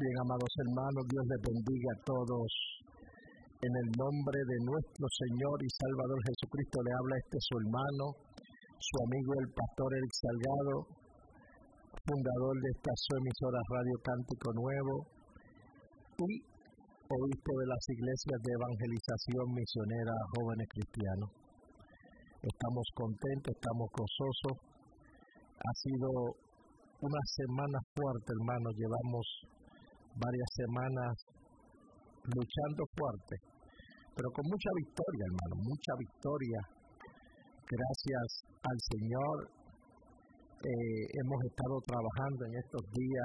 Bien, amados hermanos, Dios les bendiga a todos. En el nombre de nuestro Señor y Salvador Jesucristo le habla su hermano, su amigo el pastor Eric Salgado, fundador de esta su emisora Radio Cántico Nuevo y obispo de las iglesias de evangelización misionera Jóvenes Cristianos. Estamos contentos, estamos gozosos. Ha sido una semana fuerte, hermanos. Llevamos varias semanas luchando fuerte, pero con mucha victoria, hermano, mucha victoria. Gracias al Señor. Hemos estado trabajando en estos días,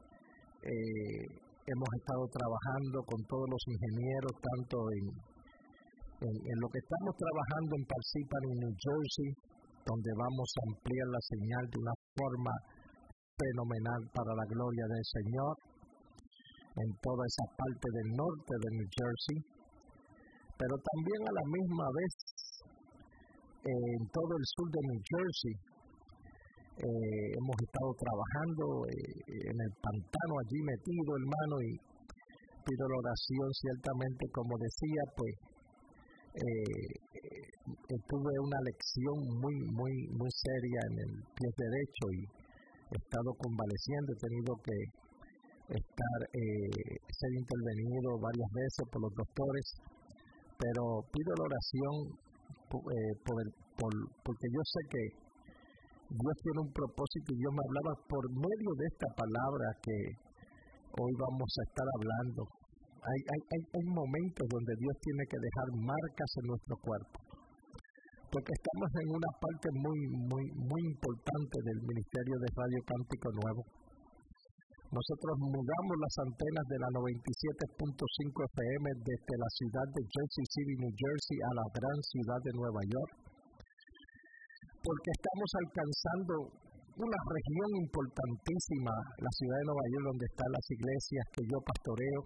hemos estado trabajando con todos los ingenieros, tanto en lo que estamos trabajando en Parsippany, New Jersey, donde vamos a ampliar la señal de una forma fenomenal para la gloria del Señor, en toda esa parte del norte de New Jersey, pero también a la misma vez en todo el sur de New Jersey. Hemos estado trabajando en el pantano allí metido, hermano, y pido la oración. Ciertamente, como decía, pues tuve una lección muy seria en el pie derecho y he estado convaleciendo. He tenido que ser intervenido varias veces por los doctores, pero pido la oración porque yo sé que Dios tiene un propósito y Dios me hablaba por medio de esta palabra que hoy vamos a estar hablando. Hay momentos donde Dios tiene que dejar marcas en nuestro cuerpo, porque estamos en una parte muy importante del ministerio de Radio Cántico Nuevo. Nosotros mudamos las antenas de la 97.5 FM desde la ciudad de Jersey City, New Jersey, a la gran ciudad de Nueva York, porque estamos alcanzando una región importantísima, la ciudad de Nueva York, donde están las iglesias que yo pastoreo,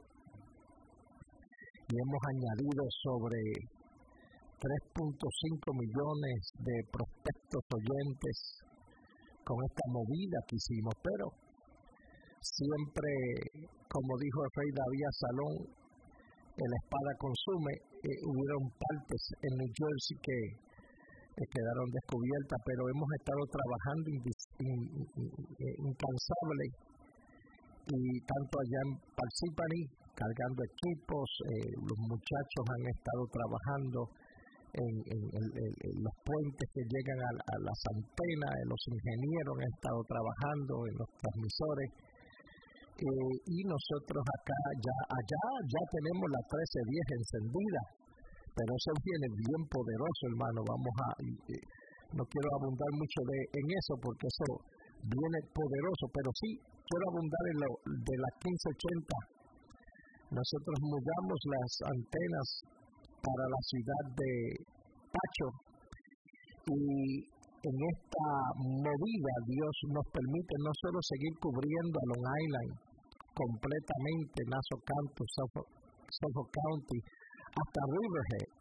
y hemos añadido sobre 3.5 millones de prospectos oyentes con esta movida que hicimos, pero siempre, como dijo el rey David a Salón, la espada consume. Hubieron partes en New Jersey que quedaron descubiertas, pero hemos estado trabajando incansable, y tanto allá en Parsippany, cargando equipos, los muchachos han estado trabajando en los puentes que llegan a las antenas, los ingenieros han estado trabajando en los transmisores, y nosotros allá tenemos la 1310 encendida, pero eso viene bien poderoso, hermano. No quiero abundar mucho en eso, porque eso viene poderoso, pero sí quiero abundar en lo de la 1580. Nosotros mudamos las antenas para la ciudad de Pacho, y en esta movida Dios nos permite no solo seguir cubriendo a Long Island completamente, Nassau County, Suffolk County, hasta Riverhead,